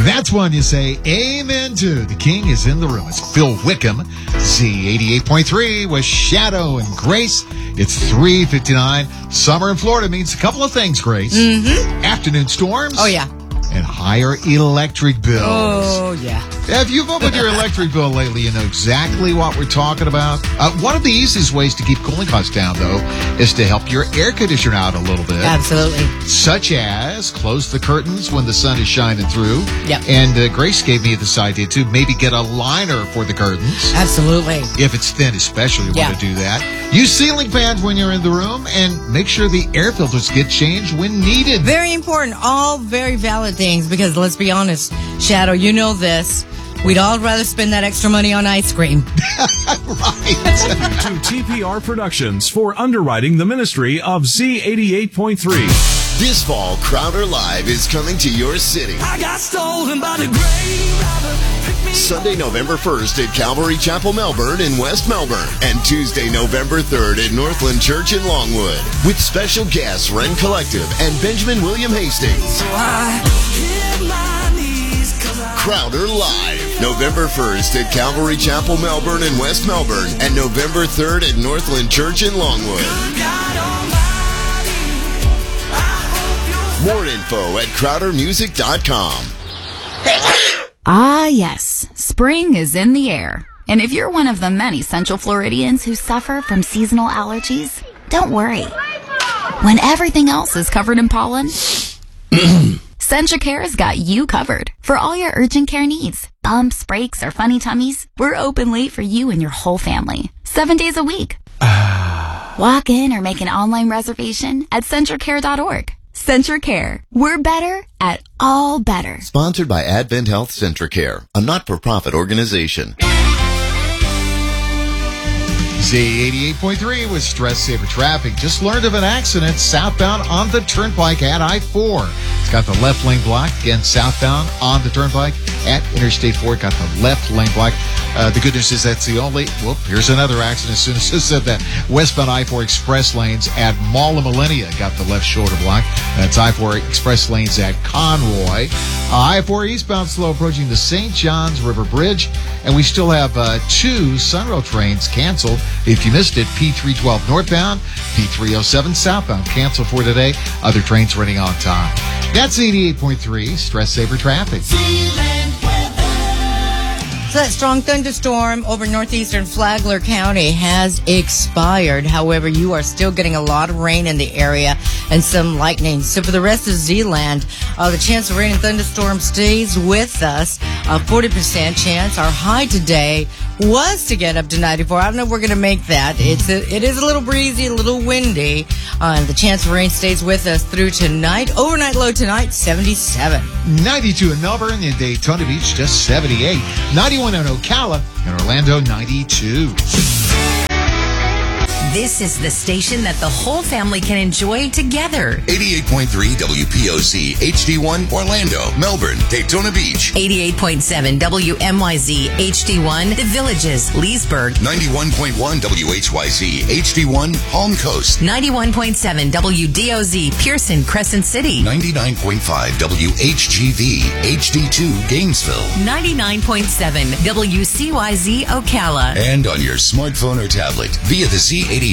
That's one you say amen to. The king is in the room. It's Phil Wickham, Z88.3 with Shadow and Grace. It's 3:59. Summer in Florida means a couple of things, Grace. Mm-hmm. Afternoon storms. Oh, yeah. And higher electric bills. Oh, yeah. If you've opened your electric bill lately, you know exactly what we're talking about. One of the easiest ways to keep cooling costs down, though, is to help your air conditioner out a little bit. Absolutely. Such as close the curtains when the sun is shining through. Yep. And Grace gave me this idea, too. Maybe get a liner for the curtains. Absolutely. If it's thin, especially, you want to do that. Use ceiling fans when you're in the room, and make sure the air filters get changed when needed. Very important. All very valid things, because let's be honest, Shadow, you know this. We'd all rather spend that extra money on ice cream. Right. To TPR Productions for underwriting the ministry of Z88.3. This fall, Crowder Live is coming to your city. I got stolen by the grave robber. Sunday, November 1st at Calvary Chapel, Melbourne in West Melbourne. And Tuesday, November 3rd at Northland Church in Longwood. With special guests Ren Collective and Benjamin William Hastings. So I hit my knees 'cause Crowder Live. November 1st at Calvary Chapel, Melbourne in West Melbourne. And November 3rd at Northland Church in Longwood. More info at crowdermusic.com. Ah, yes. Spring is in the air. And if you're one of the many Central Floridians who suffer from seasonal allergies, don't worry. When everything else is covered in pollen, CentraCare's got you covered for all your urgent care needs. Bumps, breaks, or funny tummies, we're open late for you and your whole family. 7 days a week. Walk in or make an online reservation at CentraCare.org. CentraCare. We're better at all better. Sponsored by Advent Health CentraCare, a not-for-profit organization. Z88.3 with Stress Saver Traffic. Just learned of an accident southbound on the Turnpike at I-4. It's got the left lane blocked. Again, southbound on the Turnpike at Interstate 4. Got the left lane blocked. The good news is that's the only... Whoop, here's another accident as soon as I said that. Westbound I-4 express lanes at Mall of Millennia got the left shoulder blocked. That's I-4 express lanes at Conroy. I-4 eastbound slow approaching the St. Johns River Bridge. And we still have 2 Sunrail trains canceled. If you missed it, P312 northbound, P307 southbound canceled for today. Other trains running on time. That's 88.3 Stress Saver Traffic. So that strong thunderstorm over northeastern Flagler County has expired. However, you are still getting a lot of rain in the area and some lightning. So for the rest of Z-Land, the chance of rain and thunderstorm stays with us. 40% chance. Our high today was to get up to 94. I don't know if we're going to make that. It is a little breezy, a little windy. And the chance of rain stays with us through tonight. Overnight low tonight, 77. 92 in Melbourne, in Daytona Beach, just 78. 91 in Ocala, and Orlando, 92. This is the station that the whole family can enjoy together. 88.3 WPOC HD1 Orlando, Melbourne, Daytona Beach. 88.7 WMYZ HD1 The Villages, Leesburg. 91.1 WHYZ HD1 Palm Coast. 91.7 WDOZ Pearson, Crescent City. 99.5 WHGV HD2 Gainesville. 99.7 WCYZ Ocala. And on your smartphone or tablet via the Z88